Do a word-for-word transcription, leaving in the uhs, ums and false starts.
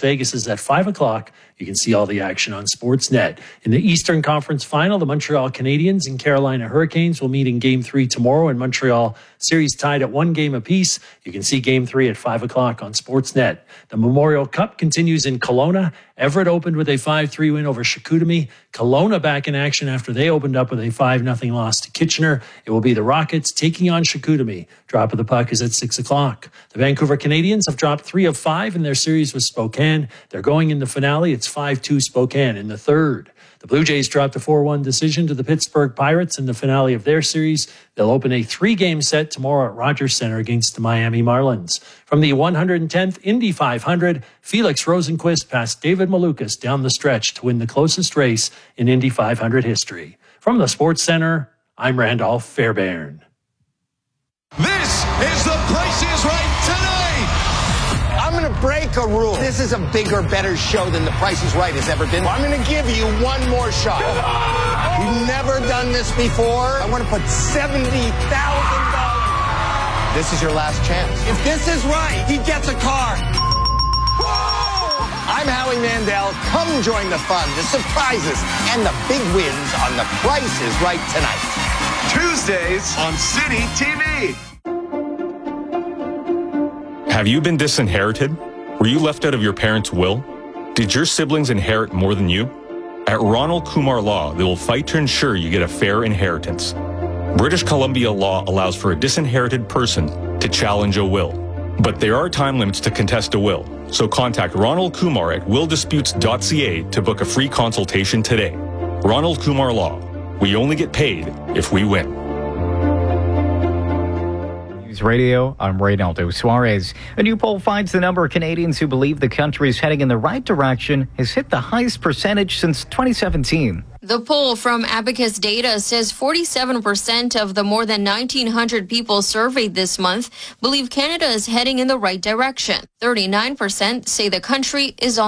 Vegas is at five o'clock. You can see all the action on Sportsnet. In the Eastern Conference Final, the Montreal Canadiens and Carolina Hurricanes will meet in Game three tomorrow in Montreal. Series tied at one game apiece. You can see Game three at five o'clock on Sportsnet. The Memorial Cup continues in Kelowna. Everett opened with a five three win over Chicoutimi. Kelowna back in action after they opened up with a five nothing loss to Kitchener. It will be the Rockets taking on Chicoutimi. Drop of the puck is at six o'clock. The Vancouver Canadians have dropped three of five in their series with Spokane. They're going in the finale. It's five two Spokane in the third. The Blue Jays dropped a four one decision to the Pittsburgh Pirates in the finale of their series. They'll open a three-game set tomorrow at Rogers Center against the Miami Marlins. From the one hundred tenth Indy five hundred, Felix Rosenqvist passed David Malukas down the stretch to win the closest race in Indy five hundred history. From the Sports Center, I'm Randolph Fairbairn. This is The Price is Right tonight. I'm going to break a rule. This is a bigger, better show than The Price is Right has ever been. I'm going to give you one more shot. We've never done this before. I want to put seventy thousand dollars. This is your last chance. If this is right, he gets a car. I'm Howie Mandel. Come join the fun, the surprises, and the big wins on The Price is Right tonight. Tuesdays on City T V. Have you been disinherited? Were you left out of your parents' will? Did your siblings inherit more than you? At Ronald Kumar Law, they will fight to ensure you get a fair inheritance. British Columbia law allows for a disinherited person to challenge a will. But there are time limits to contest a will, so contact Ronald Kumar at will disputes dot c a to book a free consultation today. Ronald Kumar Law. We only get paid if we win. News Radio, I'm Reynaldo Suarez. A new poll finds the number of Canadians who believe the country is heading in the right direction has hit the highest percentage since twenty seventeen. The poll from Abacus Data says forty-seven percent of the more than nineteen hundred people surveyed this month believe Canada is heading in the right direction. thirty-nine percent say the country is on